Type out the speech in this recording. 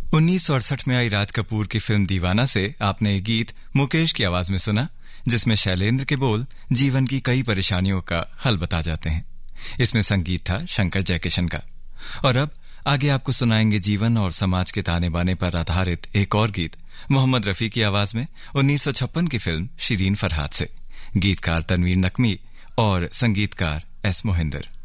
1968 में आई राज कपूर की फिल्म दीवाना से आपने एक गीत मुकेश की आवाज में सुना, जिसमें शैलेंद्र के बोल जीवन की कई परेशानियों का हल बता जाते हैं। इसमें संगीत था शंकर जयकिशन का। और अब आगे आपको सुनाएंगे जीवन और समाज के ताने बाने पर आधारित एक और गीत मोहम्मद रफी की आवाज में 1956 की फिल्म शिरीन फरहाद से। गीतकार तनवीर नकवी और संगीतकार एस मोहिंदर।